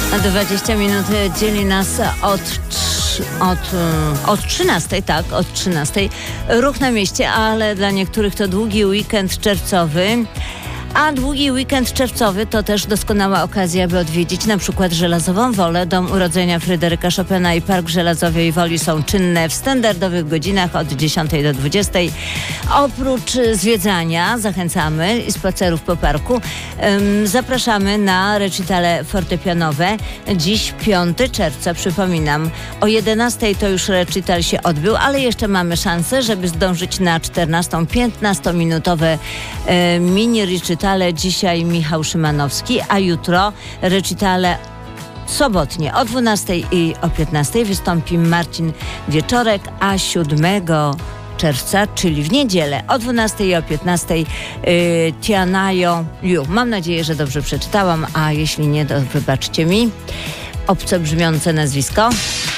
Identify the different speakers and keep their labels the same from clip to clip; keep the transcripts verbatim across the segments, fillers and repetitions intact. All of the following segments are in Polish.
Speaker 1: dwadzieścia minut dzieli nas od, od, od trzynastej, tak, od trzynastej. Ruch na mieście, ale dla niektórych to długi weekend czerwcowy. A długi weekend czerwcowy to też doskonała okazja, by odwiedzić na przykład Żelazową Wolę. Dom urodzenia Fryderyka Chopina i Park Żelazowej Woli są czynne w standardowych godzinach od dziesiątej do dwudziestej. Oprócz zwiedzania zachęcamy i spacerów po parku um, zapraszamy na recitale fortepianowe. Dziś piątego czerwca, przypominam, o jedenastej to już recital się odbył, ale jeszcze mamy szansę, żeby zdążyć na czternastą piętnastominutowe e, mini recitale. Dzisiaj Michał Szymanowski, a jutro recitale sobotnie o dwunastej i o piętnastej wystąpi Marcin Wieczorek, a siódmego czerwca, czyli w niedzielę o dwunastej i o piętnastej yy, Tianayo Liu. Mam nadzieję, że dobrze przeczytałam, a jeśli nie, to wybaczcie mi. Obco brzmiące nazwisko.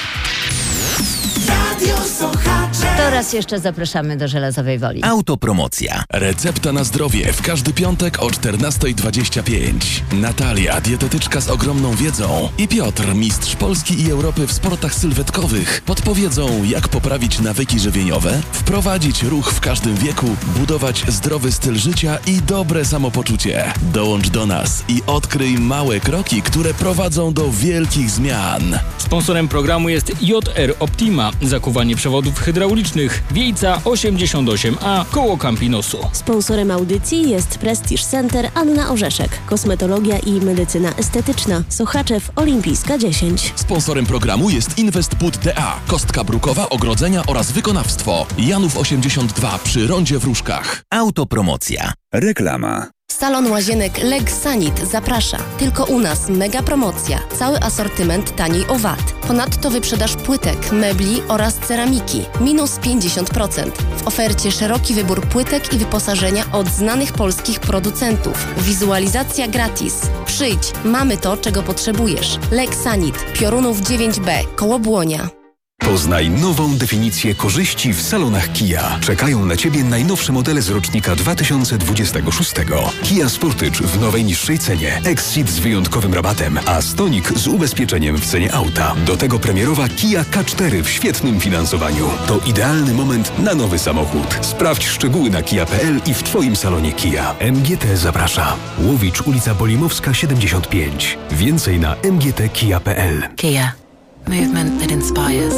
Speaker 1: To raz jeszcze zapraszamy do Żelazowej Woli.
Speaker 2: Autopromocja. Recepta na zdrowie w każdy piątek o czternastej dwadzieścia pięć. Natalia, dietetyczka z ogromną wiedzą, i Piotr, mistrz Polski i Europy w sportach sylwetkowych, podpowiedzą, jak poprawić nawyki żywieniowe, wprowadzić ruch w każdym wieku, budować zdrowy styl życia i dobre samopoczucie. Dołącz do nas i odkryj małe kroki, które prowadzą do wielkich zmian.
Speaker 3: Sponsorem programu jest J R Optima, zakuwanie przewodów hydraulicznych, Wiejca osiemdziesiąt osiem A, koło Campinosu.
Speaker 4: Sponsorem audycji jest Prestige Center Anna Orzeszek, kosmetologia i medycyna estetyczna, Sochaczew Olimpijska dziesięć.
Speaker 2: Sponsorem programu jest Investput D A, kostka brukowa, ogrodzenia oraz wykonawstwo. Janów osiemdziesiąt dwa przy rondzie w Różkach. Autopromocja.
Speaker 5: Reklama.
Speaker 6: Salon Łazienek Legsanit zaprasza. Tylko u nas mega promocja. Cały asortyment taniej o VAT. Ponadto wyprzedaż płytek, mebli oraz ceramiki. Minus pięćdziesiąt procent. W ofercie szeroki wybór płytek i wyposażenia od znanych polskich producentów. Wizualizacja gratis. Przyjdź, mamy to, czego potrzebujesz. Legsanit, Piorunów dziewięć B, koło Błonia.
Speaker 5: Poznaj nową definicję korzyści w salonach Kia. Czekają na Ciebie najnowsze modele z rocznika dwa tysiące dwudziestego szóstego. Kia Sportage w nowej niższej cenie. Exit z wyjątkowym rabatem, a Stonic z ubezpieczeniem w cenie auta. Do tego premierowa Kia K cztery w świetnym finansowaniu. To idealny moment na nowy samochód. Sprawdź szczegóły na kia kropka p l i w Twoim salonie Kia. M G T zaprasza. Łowicz, ulica Bolimowska siedemdziesiąt pięć. Więcej na m g t kia kropka p l.
Speaker 7: Kia. Movement that inspires.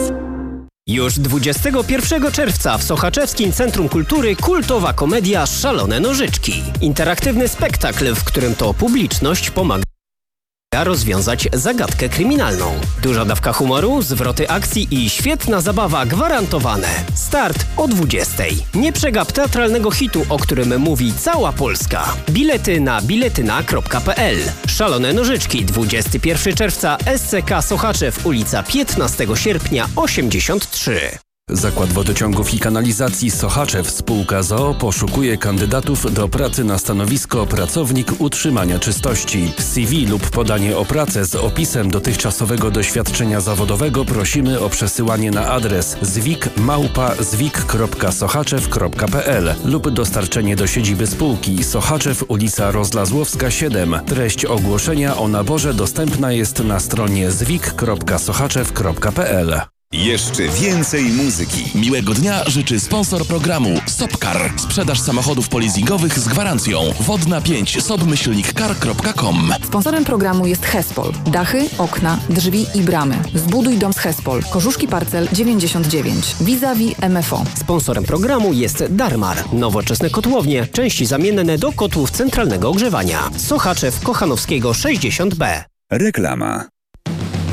Speaker 8: Już dwudziestego pierwszego czerwca w Sochaczewskim Centrum Kultury kultowa komedia Szalone Nożyczki. Interaktywny spektakl, w którym to publiczność pomaga rozwiązać zagadkę kryminalną. Duża dawka humoru, zwroty akcji i świetna zabawa gwarantowane. Start o dwudziestej. Nie przegap teatralnego hitu, o którym mówi cała Polska. Bilety na biletyna kropka p l. Szalone Nożyczki, dwudziestego pierwszego czerwca, S C K Sochaczew, ulica piętnastego sierpnia osiemdziesiąt trzy.
Speaker 9: Zakład Wodociągów i Kanalizacji Sochaczew spółka z o o poszukuje kandydatów do pracy na stanowisko pracownik utrzymania czystości. C V lub podanie o pracę z opisem dotychczasowego doświadczenia zawodowego prosimy o przesyłanie na adres zwik małpa zwik kropka sochaczew kropka p l lub dostarczenie do siedziby spółki Sochaczew, ulica Rozlazłowska siedem. Treść ogłoszenia o naborze dostępna jest na stronie zwik kropka sochaczew kropka p l.
Speaker 2: Jeszcze więcej muzyki. Miłego dnia życzy sponsor programu Sopcar. Sprzedaż samochodów polizingowych z gwarancją. Wodna pięć sobmyślnik car kropka com.
Speaker 10: Sponsorem programu jest Hespol. Dachy, okna, drzwi i bramy. Zbuduj dom z Hespol. Korzuszki Parcel dziewięćdziesiąt dziewięć. Vis-a-vis M F O.
Speaker 8: Sponsorem programu jest Darmar. Nowoczesne kotłownie. Części zamienne do kotłów centralnego ogrzewania. Sochaczew Kochanowskiego sześćdziesiąt B.
Speaker 5: Reklama.